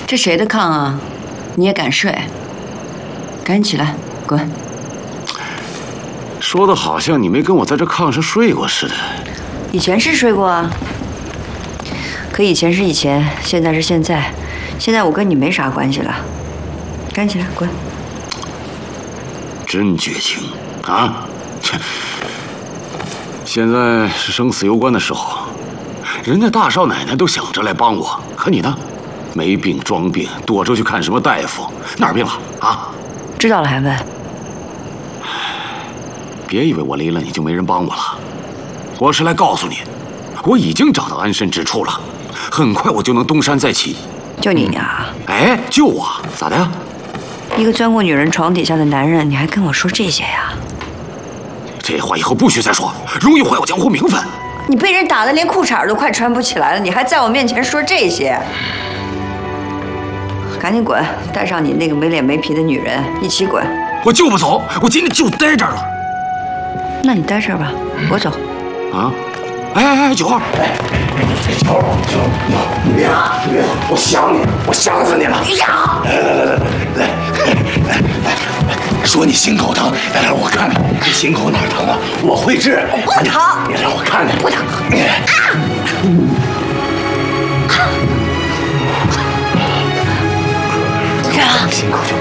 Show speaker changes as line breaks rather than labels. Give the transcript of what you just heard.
这谁的炕啊？你也敢睡？赶紧起来，滚！
说的好像你没跟我在这炕上睡过似的。
以前是睡过啊，可以前是以前，现在是现在。现在我跟你没啥关系了，赶紧起来，滚！
真绝情啊！切！现在是生死攸关的时候，人家大少奶奶都想着来帮我，可你呢？没病装病，躲着去看什么大夫？哪儿病了啊？
知道了还问？
别以为我离了你就没人帮我了，我是来告诉你，我已经找到安身之处了，很快我就能东山再起。
就你呀？
哎，就我咋的呀？
一个钻过女人床底下的男人，你还跟我说这些呀？
这话以后不许再说，容易坏我江湖名分。
你被人打得连裤衩都快穿不起来了，你还在我面前说这些？赶紧滚，带上你那个没脸没皮的女人一起滚！
我就不走，我今天就待这儿了。
那你待这儿吧，我走。
啊？哎，九号，
九号，你别走，我想你，我想死你了。呀！来，说你心口疼，来让我看看你心口哪儿疼啊？我会治。
不疼，
你让我看看。
不疼。
心口就